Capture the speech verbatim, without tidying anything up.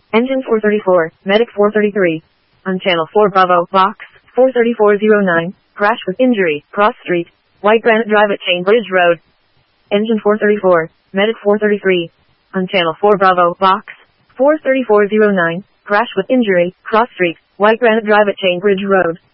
Engine four thirty-four, Medic four thirty-three. On Channel four Bravo, Box four thirty-four oh nine, crash with injury, cross street, White Granite Drive at Chain Bridge Road. Engine four thirty-four, Medic four thirty-three. On Channel four Bravo, Box four thirty-four oh nine, crash with injury, cross street, White Granite Drive at Chain Bridge Road.